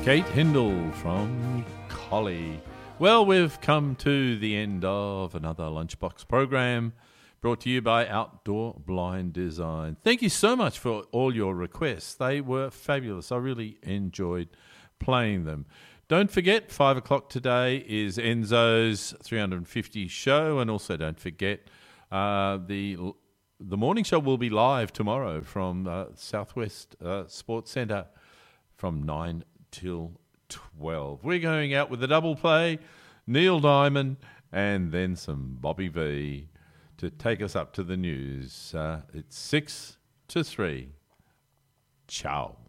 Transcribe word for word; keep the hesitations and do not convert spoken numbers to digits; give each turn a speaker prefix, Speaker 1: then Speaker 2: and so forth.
Speaker 1: Kate Hindle from Collie. Well, we've come to the end of another Lunchbox program brought to you by Outdoor Blind Design. Thank you so much for all your requests. They were fabulous. I really enjoyed playing them. Don't forget, five o'clock today is Enzo's three fifty show, and also don't forget uh, the the morning show will be live tomorrow from uh, Southwest uh, Sports Centre from nine till twelve. We're going out with a double play, Neil Diamond, and then some Bobby V to take us up to the news. Uh, it's six to three. Ciao.